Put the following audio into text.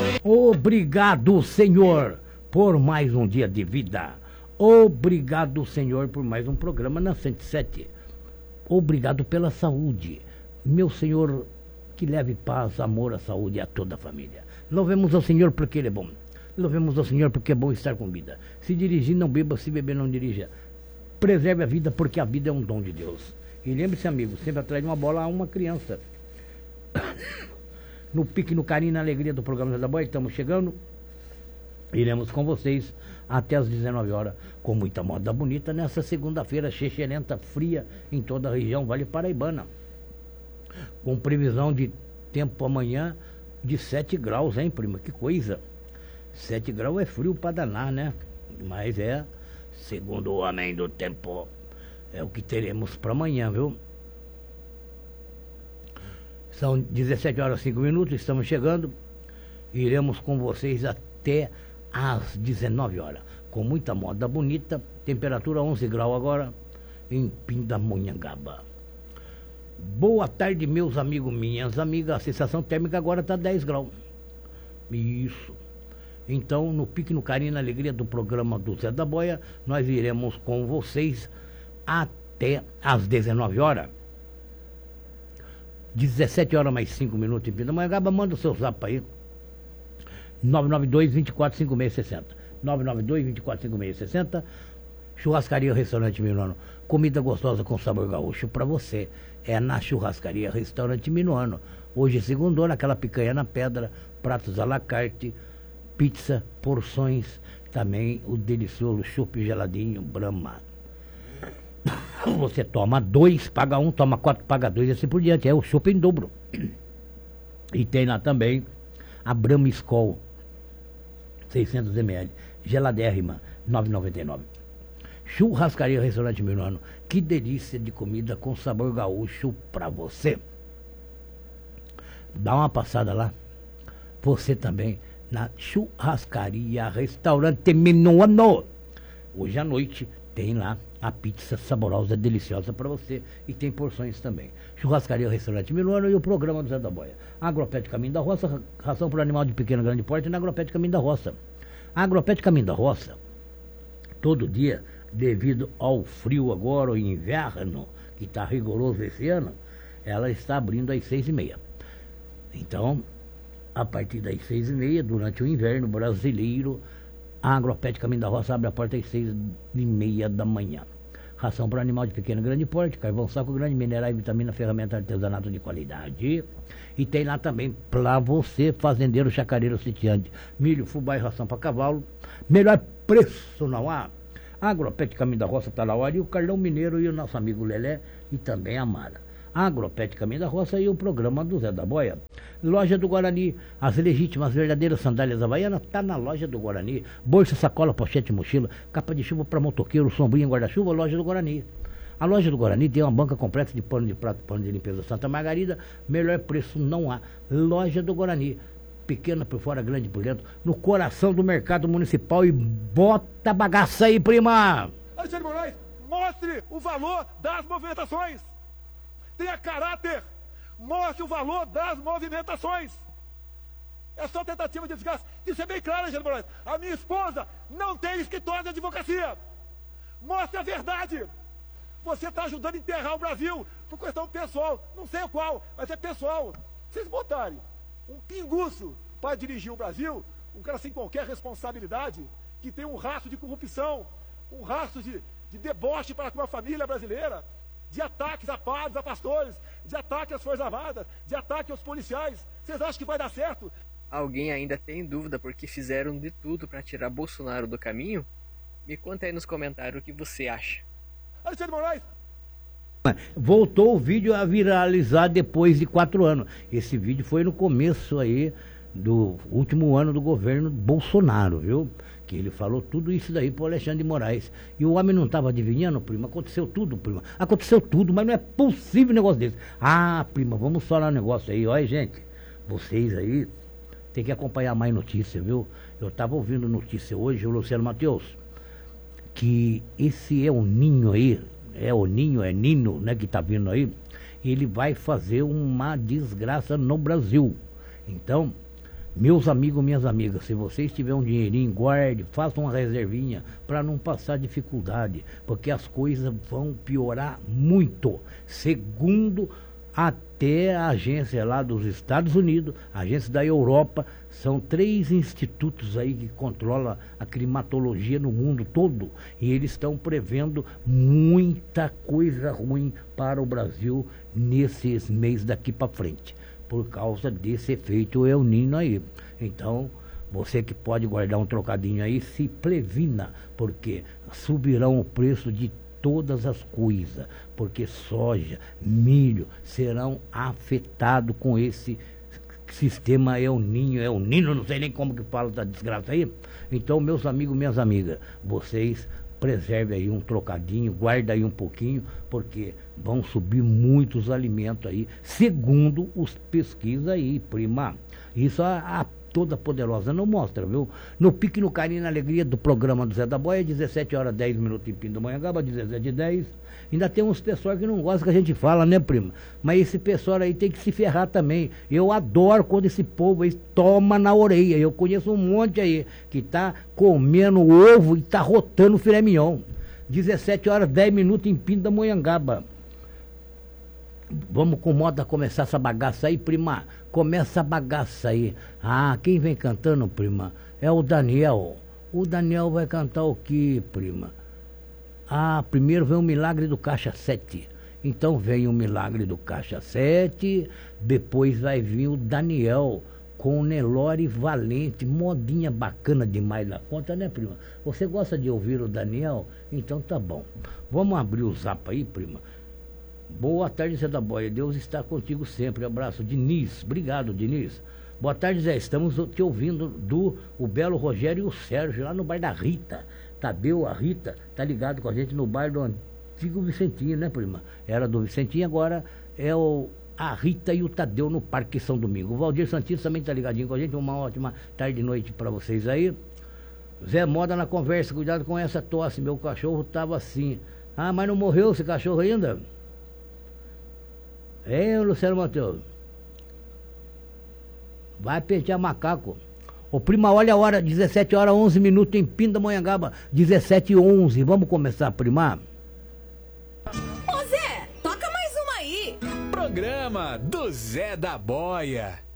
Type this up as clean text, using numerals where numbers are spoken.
Obrigado, Senhor, por mais um dia de vida. Obrigado, Senhor, por mais um programa na 107. Obrigado pela saúde. Meu Senhor, que leve paz, amor, a saúde a toda a família. Louvemos ao Senhor porque Ele é bom. Louvemos ao Senhor porque é bom estar com vida. Se dirigir, não beba, se beber, não dirija. Preserve a vida porque a vida é um dom de Deus. E lembre-se, amigo, sempre atrás de uma bola há uma criança. No pique, no carinho, na alegria do programa Zé da Boia, estamos chegando. Iremos com vocês até as 19 horas, com muita moda bonita, nessa segunda-feira chechelenta, fria, em toda a região Vale Paraibana. Com previsão de tempo amanhã de 7 graus, hein, prima? Que coisa! 7 graus é frio para danar, né? Mas é, segundo o homem do tempo, é o que teremos para amanhã, viu? São 17 horas e 5 minutos, estamos chegando. Iremos com vocês até às 19 horas. Com muita moda bonita, temperatura 11 graus agora, em Pindamonhangaba. Boa tarde, meus amigos, minhas amigas. A sensação térmica agora está 10 graus. Isso. Então, no pique, no carinho, na alegria do programa do Zé da Boia, nós iremos com vocês até às 19 horas. 17 horas mais 5 minutos em Pindamonhangaba. Manda o seu zap aí. 992-245660. 992-245660. Churrascaria Restaurante Minuano. Comida gostosa com sabor gaúcho para você. É na Churrascaria Restaurante Minuano. Hoje, segundona, aquela picanha na pedra, pratos à la carte, pizza, porções, também o delicioso chopp geladinho Brahma. Você toma 2, paga 1, toma 4, paga 2 e assim por diante. É o chopp em dobro. E tem lá também a Brahma Skol, 600 ml, geladérrima, 9,99. Churrascaria Restaurante Minuano. Que delícia de comida com sabor gaúcho pra você. Dá uma passada lá. Você também na Churrascaria Restaurante Minuano. Hoje à noite tem lá a pizza saborosa, deliciosa para você. E tem porções também. Churrascaria Restaurante Minuano e o programa do Zé da Boia. Agropet Caminho da Roça, ração para animal de pequeno e grande porte na Agropet Caminho da Roça. Agropet Caminho da Roça, todo dia, devido ao frio agora, o inverno, que está rigoroso esse ano, ela está abrindo às 6h30. Então, a partir das 6h30, durante o inverno brasileiro, a Agropet Caminho da Roça abre a porta às 6h30 da manhã. Ração para animal de pequeno e grande porte, carvão saco grande, minerais, vitamina, ferramenta, artesanato de qualidade. E tem lá também para você, fazendeiro, chacareiro, sitiante, milho, fubá e ração para cavalo. Melhor preço não há. Agropet Caminho da Roça está na hora, e o Carlão Mineiro e o nosso amigo Lelé e também a Mara. Agropet Caminho da Roça e o programa do Zé da Boia. Loja do Guarani, as legítimas, verdadeiras sandálias havaianas, tá na loja do Guarani. Bolsa, sacola, pochete, mochila, capa de chuva para motoqueiro, sombrinha, guarda-chuva, loja do Guarani. A loja do Guarani tem uma banca completa de pano de prato, pano de limpeza Santa Margarida. Melhor preço não há. Loja do Guarani. Pequena por fora, grande por dentro, no coração do mercado municipal. E bota a bagaça aí, prima! Alexandre Moraes, mostre o valor das movimentações. Tenha caráter. Mostre o valor das movimentações. É só tentativa de desgaste. Isso é bem claro, Alexandre Moraes. A minha esposa não tem escritório de advocacia. Mostre a verdade. Você está ajudando a enterrar o Brasil por questão pessoal. Não sei o qual, mas é pessoal. Vocês botarem um pinguço para dirigir o Brasil, um cara sem qualquer responsabilidade, que tem um rastro de corrupção, um rastro de deboche para com a família brasileira, de ataques a padres, a pastores, de ataque às Forças Armadas, de ataque aos policiais. Vocês acham que vai dar certo? Alguém ainda tem dúvida porque fizeram de tudo para tirar Bolsonaro do caminho? Me conta aí nos comentários o que você acha. Alexandre Moraes! Voltou o vídeo a viralizar depois de 4 anos. Esse vídeo foi no começo aí do último ano do governo Bolsonaro, viu? Que ele falou tudo isso daí pro Alexandre de Moraes. E o homem não estava adivinhando, prima? Aconteceu tudo, prima. Aconteceu tudo, mas não é possível um negócio desse. Ah, prima, vamos falar um negócio aí. Olha, gente, vocês aí tem que acompanhar mais notícia, viu? Eu estava ouvindo notícia hoje, o Luciano Matheus, que esse é o Ninho aí, é o Ninho, é Nino, né, que tá vindo aí, ele vai fazer uma desgraça no Brasil. Então, Meus amigos, minhas amigas, se vocês tiverem um dinheirinho, guarde, faça uma reservinha para não passar dificuldade, porque as coisas vão piorar muito. Segundo até a agência lá dos Estados Unidos, a agência da Europa, são 3 institutos aí que controlam a climatologia no mundo todo, e eles estão prevendo muita coisa ruim para o Brasil nesses meses daqui para frente, por causa desse efeito El Niño aí. Então, você que pode guardar um trocadinho aí, se previna, porque subirão o preço de todas as coisas, porque soja, milho serão afetados com esse sistema El Niño, não sei nem como que fala da desgraça aí. Então, meus amigos, minhas amigas, vocês preservem aí um trocadinho, guarda aí um pouquinho, porque vão subir muitos alimentos aí, segundo os pesquisas aí, prima. Isso a Toda Poderosa não mostra, viu? No Pique, no Carinho, na Alegria do programa do Zé da Boia, 17h10 em Pindamonhangaba, 17h10. Ainda tem uns pessoal que não gostam que a gente fala, né, prima? Mas esse pessoal aí tem que se ferrar também. Eu adoro quando esse povo aí toma na orelha. Eu conheço um monte aí que tá comendo ovo e tá rotando filé mignon. 17h10 em Pindamonhangaba. Vamos com moda começar essa bagaça aí, prima. Começa a bagaça aí. Ah, quem vem cantando, prima? É o Daniel. O Daniel vai cantar o quê, prima? Ah, primeiro vem o Milagre do Caixa 7. Então vem o Milagre do Caixa 7. Depois vai vir o Daniel com o Nelore Valente. Modinha bacana demais da conta, né, prima? Você gosta de ouvir o Daniel? Então tá bom. Vamos abrir o zap aí, prima. Boa tarde, Zé da Boia. Deus está contigo sempre. Abraço. Diniz. Obrigado, Diniz. Boa tarde, Zé. Estamos te ouvindo o Belo Rogério e o Sérgio, lá no bairro da Rita. Tadeu, a Rita, tá ligado com a gente no bairro do antigo Vicentinho, né, prima? Era do Vicentinho, agora é a Rita e o Tadeu no Parque São Domingo. O Valdir Santista também tá ligadinho com a gente. Uma ótima tarde e noite para vocês aí. Zé, moda na conversa. Cuidado com essa tosse. Meu cachorro tava assim. Ah, mas não morreu esse cachorro ainda? Luciano Matheus. Vai pentear macaco. Ô, prima, olha a hora, 17h11 em Pindamonhangaba, 17h11. Vamos começar, prima? Ô Zé, toca mais uma aí. Programa do Zé da Boia.